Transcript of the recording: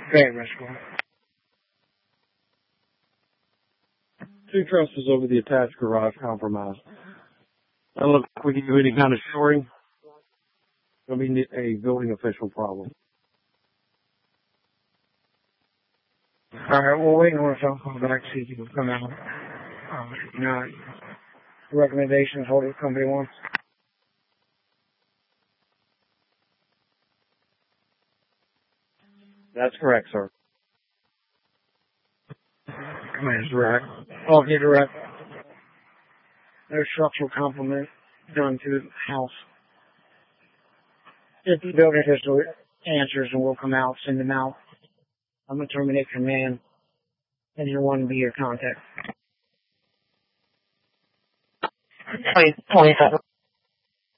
Very much more. 2 trusses over the attached garage compromised. That looks like we can do any kind of shoring. It'll be a building official problem. Alright, we'll wait on if I'll come back, see if you can come out. If not, recommendations, hold what the company wants. That's correct, sir. Come in, direct. I'll get direct. There's structural complement done to the house. If the building official answers, and we'll come out, send them out. I'm going to terminate command, and your one will be your contact. 27.